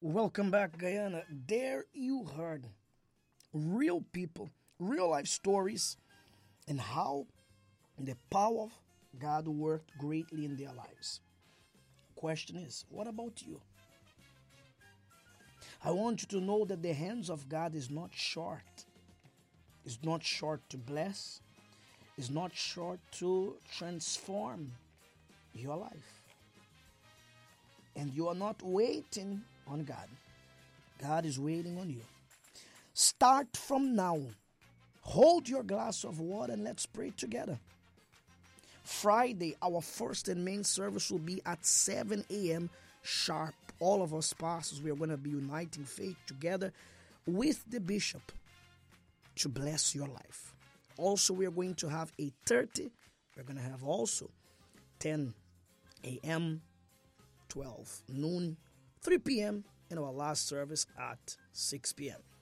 Welcome back, Guyana. There you heard real people, real life stories, and how the power of God worked greatly in their lives. Question is, what about you? I want you to know that the hands of God is not short. It's not short to bless. It's not short to transform your life. And you are not waiting on God. God is waiting on you. Start from now. Hold your glass of water and let's pray together. Friday, our first and main service will be at 7 a.m. sharp. All of us pastors, we are going to be uniting faith together with the bishop to bless your life. Also, we are going to have 8:30. We're going to have also 10 a.m., 12 noon, 3 p.m., and our last service at 6 p.m.